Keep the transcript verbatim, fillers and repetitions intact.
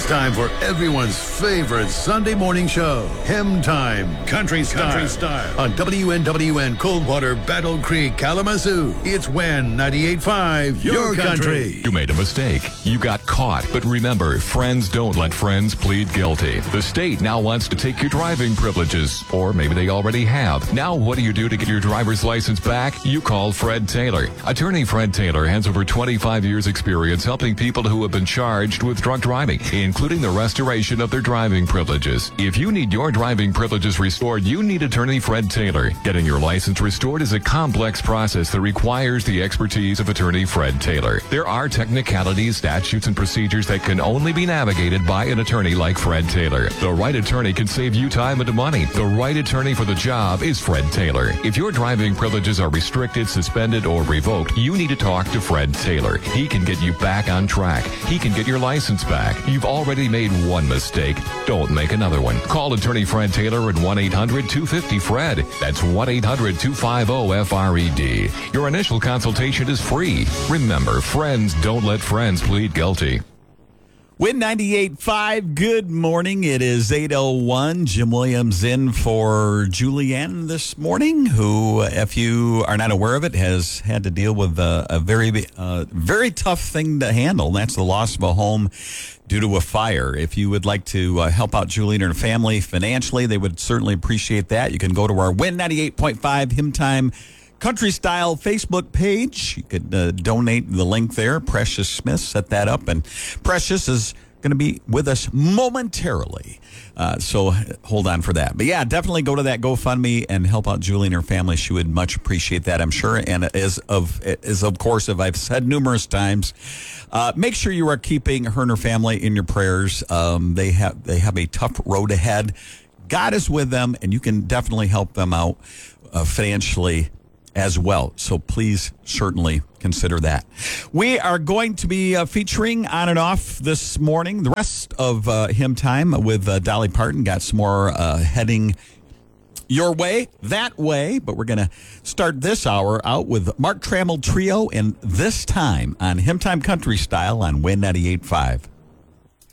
It's time for everyone's favorite Sunday morning show, Hymn Time, Country Style, Country Style. On W N W N Coldwater, Battle Creek, Kalamazoo. It's When ninety-eight point five, your, your country. country. You made a mistake. You got caught. But remember, friends don't let friends plead guilty. The state now wants to take your driving privileges, or maybe they already have. Now what do you do to get your driver's license back? You call Fred Taylor. Attorney Fred Taylor has over twenty-five years experience helping people who have been charged with drunk driving, including the restoration of their driving privileges. If you need your driving privileges restored, you need attorney Fred Taylor. Getting your license restored is a complex process that requires the expertise of attorney Fred Taylor. There are technicalities, statutes, and procedures that can only be navigated by an attorney like Fred Taylor. The right attorney can save you time and money. The right attorney for the job is Fred Taylor. If your driving privileges are restricted, suspended, or revoked, you need to talk to Fred Taylor. He can get you back on track. He can get your license back. You've already made one mistake. Don't make another one. Call attorney Fred Taylor at one eight hundred two five zero Fred. That's one eight hundred two five zero F R E D. Your initial consultation is free. Remember, friends don't let friends plead guilty. Win ninety-eight point five, good morning. It is eight oh one. Jim Williams in for Julianne this morning, who, if you are not aware of it, has had to deal with a, a very, uh, very tough thing to handle. That's the loss of a home due to a fire. If you would like to uh, help out Julianne and her family financially, they would certainly appreciate that. You can go to our Win ninety-eight point five Hymn Time Country Style Facebook page. You could uh, donate the link there. Precious Smith set that up, and Precious is going to be with us momentarily. Uh, so hold on for that. But yeah, definitely go to that GoFundMe and help out Julie and her family. She would much appreciate that, I'm sure. And as of, as of course, as I've said numerous times, uh, make sure you are keeping her and her family in your prayers. Um, they have they have a tough road ahead. God is with them, and you can definitely help them out uh, financially as well. So please certainly consider that. We are going to be uh, featuring on and off this morning the rest of uh, Hymn Time with uh, Dolly Parton. Got some more uh, heading your way, that way. But we're going to start this hour out with Mark Trammell Trio, and this time on Hymn Time Country Style on Win ninety-eight point five.